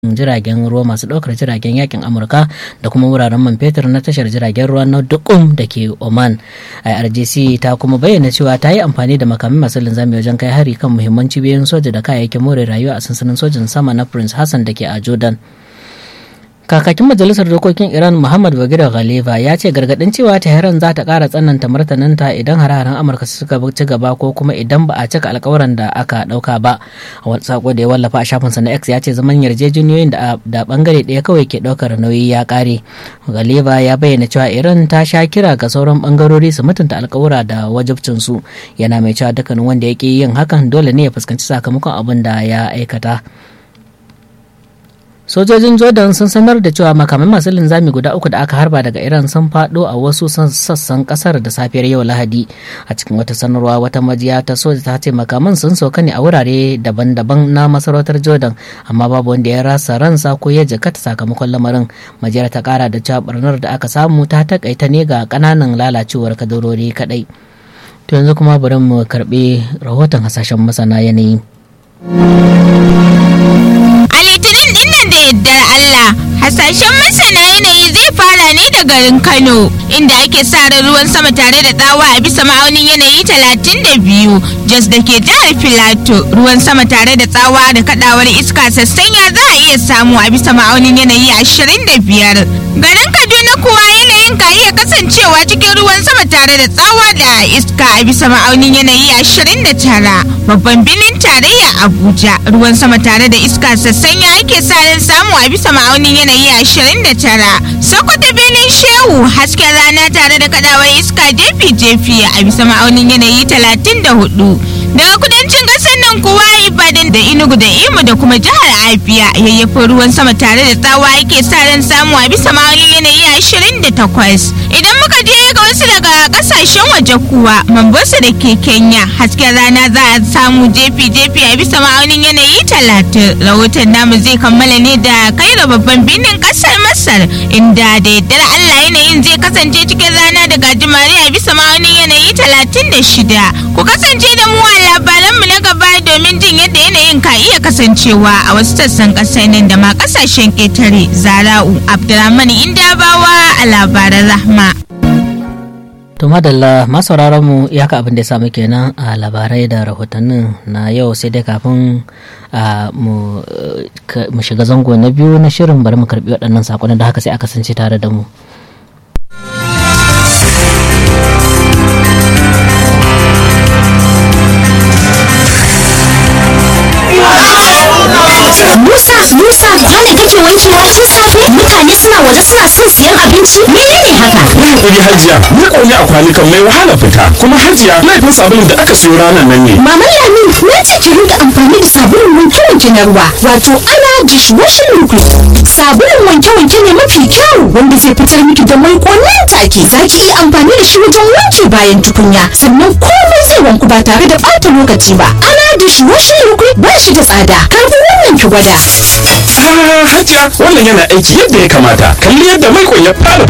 jiragen ruwa masu ɗaukar jiragen yakin Amurka da kuma wuraren man fetur na tashar jiragen ruwa na Duqm da ke Oman. IRGC ta kuma bayyana cewa ta yi amfani da makamai masu linzami wajen kai hari kan muhimman cibiyoyin soja da kayayyakin more rayuwa a sansanin sojin sama na Prince Hassan da ke a Jordan. Kakakin Majalisar Dokokin Iran Muhammad Bagir Ghaliva ya ce gargadin cewa Tehran za ta ƙara tsananta martaninta idan hare-haren Amurka suka ci gaba ko kuma idan ba a cika alkawaran da aka ɗauka ba. A wani sako da ya wallafa a shafinsa na X ya ce zaman yarjejeniyoyin da bangare ɗaya kawai ke ɗaukar nauyi ya ƙare. Ghaliva ya bayyana cewa Iran ta sha kira ga sauran bangarori su mutunta alkawura da wajibcinsu. Yana mai cewa dukkanin wanda ya ƙi yin hakan dole ne ya fuskanci sakamakon abin da ya aikata. Sojojin Jordan sun sanar da cewa makamai masu linzami guda 3 da aka harba daga Iran sun fado a wasu sassan kasar da safiyar yau Lahadi. A cikin wata sanarwa, wata majiya ta soja ta ce makaman sun sauka ne a wurare daban-daban na masarautar Jordan, amma babu wanda ya rasa ransa ko ya jakata sakamakon lamarin. Majiyar ta kara da cewa barnar da aka samu ta takaita ne ga kananan lalacewar kadarori kadai. To yanzu kuma bari mu karbi rahoton hasashen masana yanayi. Yaddar Allah, hasashen masana yanayi zai fara ne da garin Kano, inda ake sa ran ruwan sama tare da tsawa a bisa ma'aunin yanayi 32. Jos da ke jihar Filato, ruwan sama tare da tsawa da kadawar iska sassanya za a iya samu a bisa ma'aunin yanayi 25. Garin Kaduna kuwa yanayin ka iya kasancewa cikin ruwan sama tare da tsawa da iska a bisa ma'aunin yanayi 29. Babban birnin tarayya Abuja, ruwan sama tare da iska sassanya ake sa ran samu a bisa ma'aunin yanayi 29. Sokoto birnin Shehu, hasken rana tare da kadawar iska jefi-jefi a bisa ma'aunin yanayi 34. Daga kudancin ƙasar nan kuwa Ibadan da Enugu da Imo da kuma jihar Abia, yayyafin ruwan sama tare da tsawa ake sa ran samu a bisa ma'aunin yanayi 28. Idan muka je ga wasu daga kasashen waje kuwa, Mombasa da ke Kenya, hasken rana za a samu jefi-jefi a bisa ma'aunin yanayi 30. Rahoton namu zai kammala ne da Cairo, babban birnin kasar Masar, inda da yaddar Allah yanayin zai kasance cikin rana da gajimare a bisa ma'aunin yanayi 36. Ku kasance da mu a labaranmu na gaba domin jin yadda yanayin ka iya kasancewa a wasu sassan kasar nan da ma kasashen ƙetare. Zara'u Abdulrahman Indabawa a labaran Rahma. To madalla masauraran mu iyaka abin da ya samu kenan a labarai da rahotannin na yau, sai dai kafin mu shiga zango na biyu na shirin bari mu karbi waɗannan sakonin da haka sai aka kasance tare da mu. Musa, kwanan kake wankewa tun safe? Mutane suna waje suna son siyan abinci? Menene haka? Ni hakuri Hajiya, ni ƙone a kwanukan mai wahala fita. Kuma Hajiya, laifin sabulun da aka siyo ranar nan ne. Mama Lamin, na ce ki rinka amfani da sabulun wanke-wanke na ruwa, wato ana dishwashing liquid. Sabulun wanke-wanke ne mafi kyau wanda zai fitar miki da mai nan take. Za ki iya amfani da shi wajen wanke bayan tukunya, sannan komai zai wanku ba tare da ɓata lokaci ba. Ana dishwashing liquid ba shi da tsada. Karfi wannan ki gwada. Hajiya, wannan yana aiki yadda ya kamata. Kalli yadda maikon ya fara